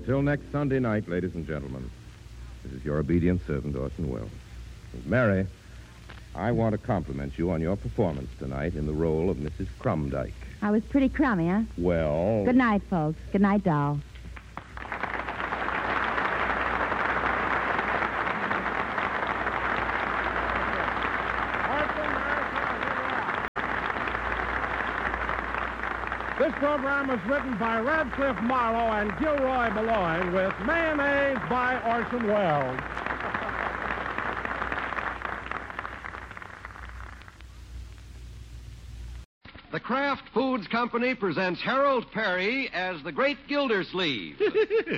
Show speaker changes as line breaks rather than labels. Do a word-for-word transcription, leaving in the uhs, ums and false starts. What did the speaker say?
Until next Sunday night, ladies and gentlemen, this is your obedient servant, Orson Welles. Mary, I want to compliment you on your performance tonight in the role of Missus Crumdyke.
I was pretty crummy, huh?
Well...
Good night, folks. Good night, doll.
This program was written by Radcliffe Marlowe and Gilroy Boulogne with Mayonnaise by Orson Welles.
The Kraft Foods Company presents Harold Perry as the Great Gildersleeve.